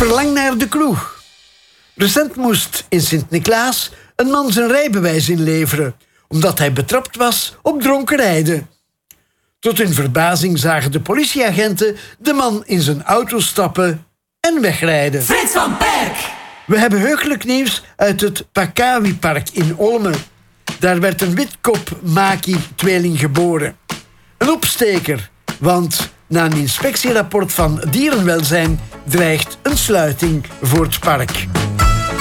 Verlang naar de kroeg. Recent moest in Sint-Niklaas een man zijn rijbewijs inleveren, omdat hij betrapt was op dronken rijden. Tot hun verbazing zagen de politieagenten de man in zijn auto stappen en wegrijden. Frits van Perk! We hebben heugelijk nieuws uit het Pakawi-park in Olmen. Daar werd een witkop-maki-tweeling geboren. Een opsteker, want na een inspectierapport van dierenwelzijn dreigt een sluiting voor het park.